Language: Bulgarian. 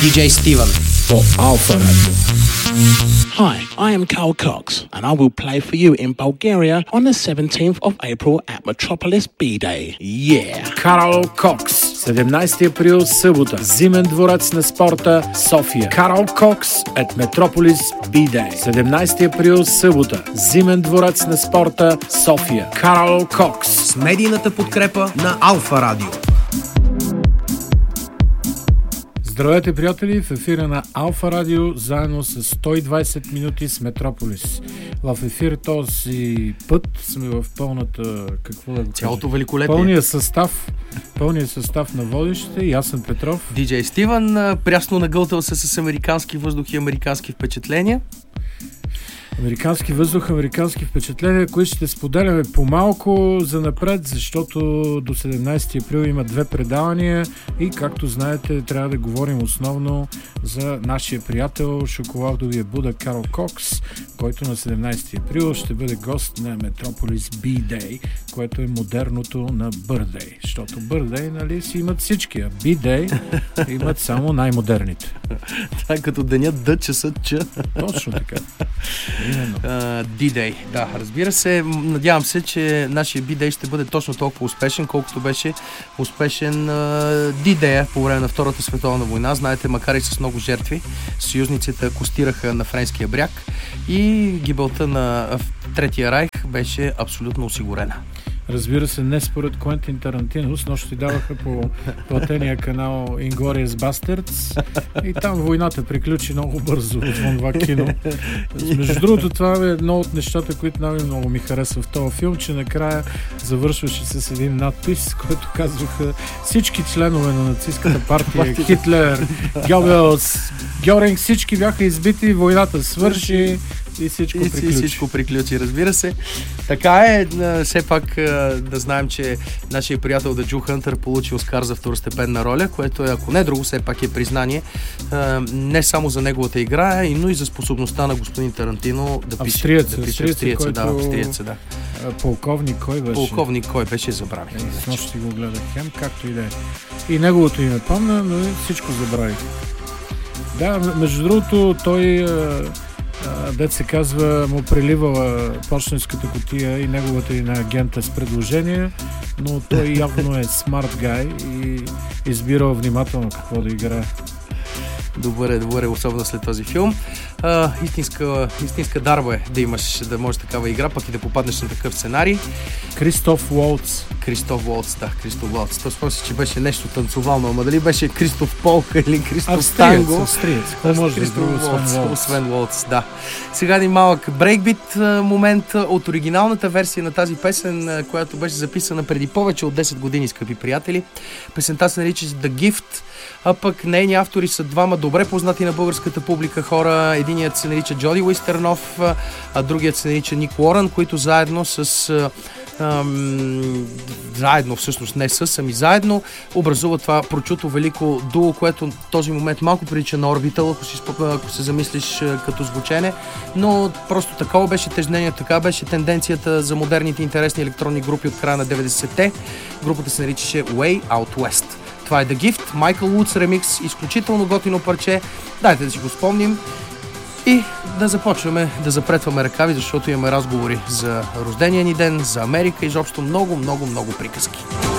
DJ Steven for Alpha Radio. Hi, I am Carl Cox, and I will play for you in Bulgaria on the 17th of April at Metropolis B-Day. Yeah! Карл Кокс, 17 април, събота, Зимен дворец на спорта, София. Карл Кокс at Metropolis B-Day. 17 април, събота, Зимен дворец на спорта, София. Карл Кокс. с медийната подкрепа на Алфа Радио. Здравейте, приятели! В ефира на Алфа Радио, заедно с 120 минути с Метрополис. В ефир този път сме в пълната... Какво да го Цялото великолепие. Пълния състав на водещите. Ясен Петров. DJ Стивен, прясно нагълтал се с американски въздух и американски впечатления. Американски въздух, американски впечатления, които ще споделяме по-малко за напред, защото до 17 април има 2 предавания и, както знаете, трябва да говорим основно за нашия приятел, шоколадовия Буда Карл Кокс, който на 17 април ще бъде гост на Metropolis B-Day, което е модерното на Birthday. Защото Birthday, нали, си имат всички, а B-Day имат само най-модерните. Това е като денят Д, часът Ч. Точно така. D-Day, да, разбира се. Надявам се, че нашия B-Day ще бъде точно толкова успешен, колкото беше успешен D-Day по време на Втората световна война. Знаете, макар и с много жертви, съюзниците акостираха на френския бряг и гибелта на Третия райх беше абсолютно осигурена. Разбира се, не според Куентин Тарантино, но ще ти даваха по платения канал Inglourious Basterds и там войната приключи много бързо от това кино. Между другото, това е едно от нещата, които много ми харесва в този филм, че накрая завършваше с един надпис, който казваха всички членове на нацистската партия, Хитлер, Гьобелс, Гьоринг, всички бяха избити, войната свърши. И всичко приключи, разбира се. Така е, все пак да знаем, че нашия приятел Даджу Хънтър получи Оскар за второстепенна роля, което е, ако не друго, все пак е признание не само за неговата игра, но и за способността на господин Тарантино да пише. Австриеца, да. Полковник кой беше? Забравих. С нощи го гледах както и да е. И неговото име помня, но всичко забравих. Да, между другото, той... дет се казва, му преливала почтенската кутия и неговата и на агента с предложение, но той явно е смарт гай и избирал внимателно какво да играе. Добре, особено след този филм. Истинска дарба е да можеш такава игра, пък и да попаднеш на такъв сценарий. Кристоф Уолтс. То спомня си, че беше нещо танцовално, ама дали беше Кристоф Полка или Кристоф Танго? Австриец. Може да друго, освен Уолтс, да. Сега един малък брейкбит момент от оригиналната версия на тази песен, която беше записана преди повече от 10 години, скъпи приятели. Песента се нарича The Gift, а пък нейни автори са двама добре познати на българската публика хора. Единият се нарича Джоди Уистернов, а другият се нарича Ник Уорън, които заедно заедно образуват това прочуто велико дуо, което в този момент малко прилича на Orbital, ако се замислиш като звучене, но просто такова беше тежнението, така беше тенденцията за модерните интересни електронни групи от края на 90-те. Групата се наричаше Way Out West. Това е The Gift, Майкъл Вудс ремикс, изключително готино парче. Дайте да си го спомним и да започваме да запретваме ръкави, защото имаме разговори за рождения ни ден, за Америка и изобщо много приказки.